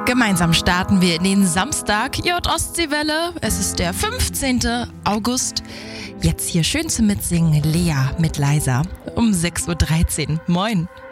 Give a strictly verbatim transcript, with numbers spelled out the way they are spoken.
Gemeinsam starten wir in den Samstag. J Ostseewelle. Es ist der fünfzehnten August. Jetzt hier schön zum Mitsingen Lea mit Leisa um sechs Uhr dreizehn. Moin.